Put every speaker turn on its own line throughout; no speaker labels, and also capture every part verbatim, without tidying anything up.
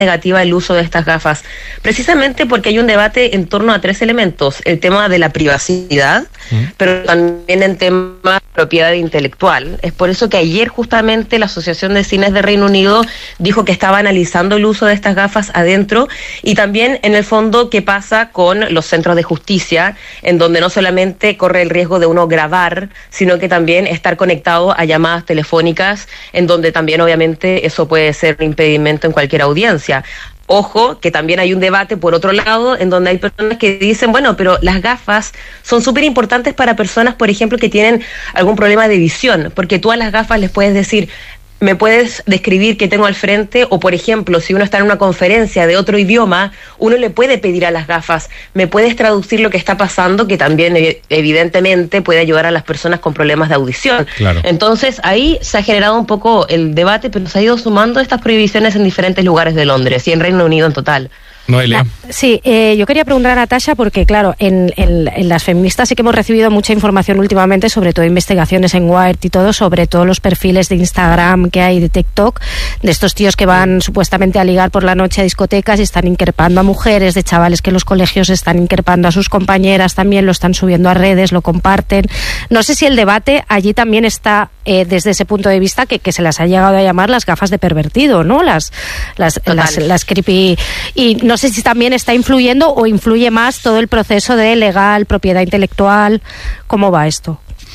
negativa el uso de estas gafas, precisamente porque hay un debate en torno a tres elementos: el tema de la privacidad, mm. pero también el tema de propiedad intelectual. Es por eso que ayer justamente la Asociación de Cines de Reino Unido dijo que estaba analizando el uso de estas gafas adentro, y también en el fondo qué pasa con los centros de justicia, en donde no solamente corre el riesgo de uno grabar, sino que también estar conectado a llamadas telefónicas, en donde también obviamente eso puede ser un impedimento en cualquier audiencia. Ojo, que también hay un debate por otro lado, en donde hay personas que dicen, bueno, pero las gafas son súper importantes para personas, por ejemplo, que tienen algún problema de visión, porque tú a las gafas les puedes decir, ¿me puedes describir qué tengo al frente? O, por ejemplo, si uno está en una conferencia de otro idioma, uno le puede pedir a las gafas, ¿me puedes traducir lo que está pasando? Que también, evidentemente, puede ayudar a las personas con problemas de audición.
Claro.
Entonces, ahí se ha generado un poco el debate, pero se ha ido sumando estas prohibiciones en diferentes lugares de Londres y en Reino Unido en total.
Noelia.
Sí, eh, yo quería preguntar a Natasha porque, claro, en, en, en las feministas sí que hemos recibido mucha información últimamente, sobre todo investigaciones en Wired y todo, sobre todos los perfiles de Instagram que hay, de TikTok, de estos tíos que van supuestamente a ligar por la noche a discotecas y están increpando a mujeres, de chavales que en los colegios están increpando a sus compañeras, también lo están subiendo a redes, lo comparten. No sé si el debate allí también está eh, desde ese punto de vista que, que se las ha llegado a llamar las gafas de pervertido, ¿no? Las, las, las, las creepy... Y no sé si también está influyendo o influye más todo el proceso de legal, propiedad intelectual. ¿Cómo va esto?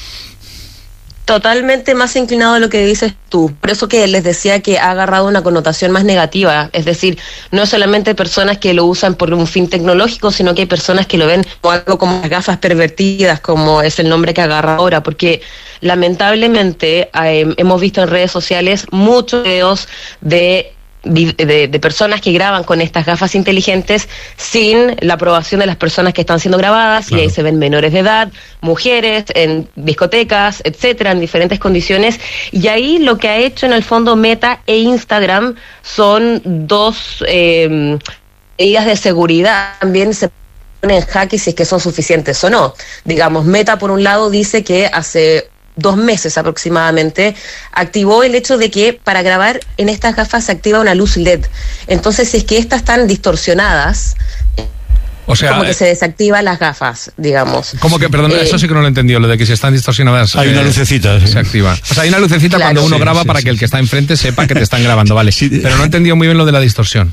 Totalmente más inclinado a lo que dices tú. Por eso que les decía que ha agarrado una connotación más negativa. Es decir, no es solamente personas que lo usan por un fin tecnológico, sino que hay personas que lo ven como algo como las gafas pervertidas, como es el nombre que agarra ahora. Porque lamentablemente eh, hemos visto en redes sociales muchos videos de De, de personas que graban con estas gafas inteligentes sin la aprobación de las personas que están siendo grabadas, claro. Y ahí se ven menores de edad, mujeres, en discotecas, etcétera, en diferentes condiciones, y ahí lo que ha hecho en el fondo Meta e Instagram son dos eh, medidas de seguridad. También se ponen en jaque si es que son suficientes o no. Digamos, Meta por un lado dice que hace dos meses aproximadamente, activó el hecho de que para grabar en estas gafas se activa una luz L E D. Entonces, si es que estas están distorsionadas,
o sea,
como que se desactivan las gafas, digamos.
¿Cómo que, perdón, eh, eso sí que no lo he entendido, lo de que si están distorsionadas...
Hay eh, una lucecita.
Se activa. O sea, hay una lucecita, claro, cuando uno sí, graba sí, para sí. que el que está enfrente sepa que te están grabando, vale. Sí. Pero no he entendido muy bien lo de la distorsión.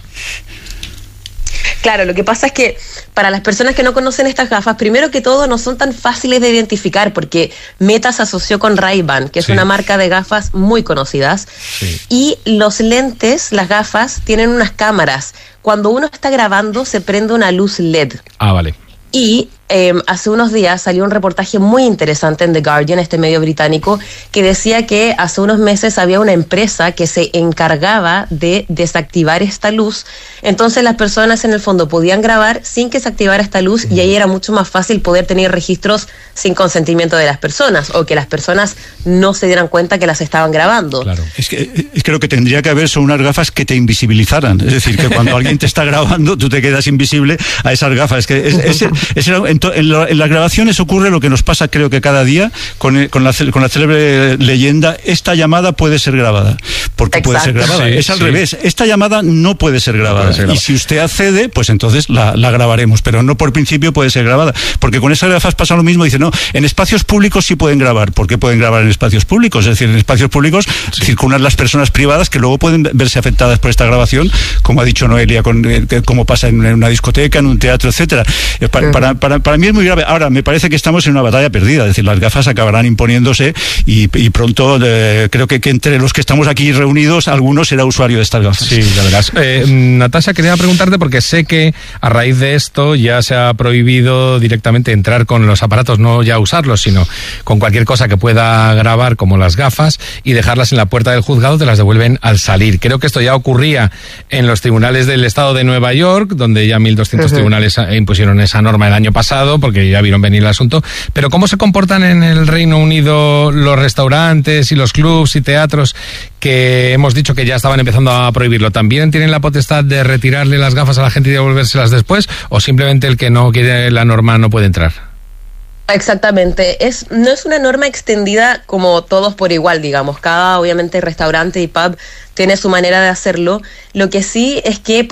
Claro, lo que pasa es que para las personas que no conocen estas gafas, primero que todo no son tan fáciles de identificar, porque Meta se asoció con Ray-Ban, que es sí. una marca de gafas muy conocidas, sí. y los lentes, las gafas, tienen unas cámaras. Cuando uno está grabando se prende una luz L E D.
Ah, vale.
Y eh, hace unos días salió un reportaje muy interesante en The Guardian, este medio británico, que decía que hace unos meses había una empresa que se encargaba de desactivar esta luz. Entonces las personas en el fondo podían grabar sin que se activara esta luz, y ahí era mucho más fácil poder tener registros sin consentimiento de las personas, o que las personas no se dieran cuenta que las estaban grabando.
Claro. Es que, es que lo que tendría que haber son unas gafas que te invisibilizaran. Es decir, que cuando alguien te está grabando, tú te quedas invisible a esas gafas. Es que es, es, es, en, to, en, lo, en las grabaciones ocurre lo que nos pasa, creo que cada día, con, con, la, con la célebre leyenda: esta llamada puede ser grabada. Porque Exacto. puede ser grabada. Sí, es al sí. revés. Esta llamada no puede ser grabada. Puede ser grabada. Y si usted accede, pues entonces la, la grabaremos. Pero no por principio puede ser grabada. Porque con esas gafas pasa lo mismo. Dicen, no, en espacios públicos sí pueden grabar. ¿Por qué pueden grabar en espacios públicos? Es decir, en espacios públicos sí. circulan las personas privadas que luego pueden verse afectadas por esta grabación, como ha dicho Noelia, con, eh, como pasa en una discoteca, en un teatro, etcétera. Eh, para, para, para, para mí es muy grave. Ahora, me parece que estamos en una batalla perdida. Es decir, las gafas acabarán imponiéndose y, y pronto eh, creo que, que entre los que estamos aquí reunidos, algunos será usuario de estas gafas.
Sí, la verdad. Eh, Natasha, quería preguntarte, porque sé que a raíz de esto ya se ha prohibido directamente entrar con los aparatos, no ya usarlos, sino con cualquier cosa que pueda grabar, como las gafas, y dejarlas en la puerta del juzgado, te las devuelven al salir. Creo que esto ya ocurría en los tribunales del estado de Nueva York, donde ya mil doscientos uh-huh. tribunales impusieron esa norma el año pasado, porque ya vieron venir el asunto. Pero ¿cómo se comportan en el Reino Unido los restaurantes y los clubs y teatros que hemos dicho que ya estaban empezando a prohibirlo? ¿También tienen la potestad de retirarle las gafas a la gente y devolvérselas después, o simplemente el que no quiere la norma no puede entrar?
Exactamente, es no es una norma extendida como todos por igual, digamos. Cada, obviamente, restaurante y pub tiene su manera de hacerlo. Lo que sí es que